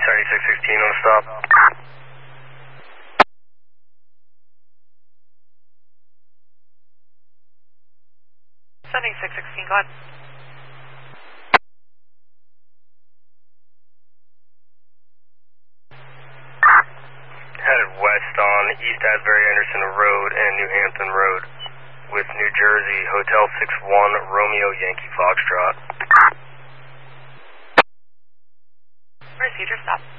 7616 on the stop. 7616, go ahead. Headed west on East Asbury Anderson Road and New Hampton Road with New Jersey, Hotel 61, Romeo Yankee Foxtrot. Procedure stop.